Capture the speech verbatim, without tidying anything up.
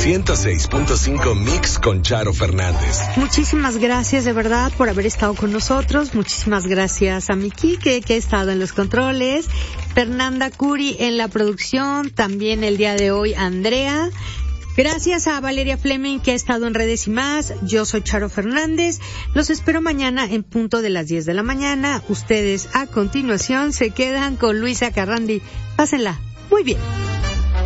ciento seis punto cinco Mix con Charo Fernández. Muchísimas gracias de verdad por haber estado con nosotros. Muchísimas gracias a mi Quique, que ha estado en los controles. Fernanda Curi en la producción. También el día de hoy Andrea. Gracias a Valeria Fleming, que ha estado en Redes y Más. Yo soy Charo Fernández. Los espero mañana en punto de las diez de la mañana. Ustedes a continuación se quedan con Luisa Carrandi. Pásenla muy bien.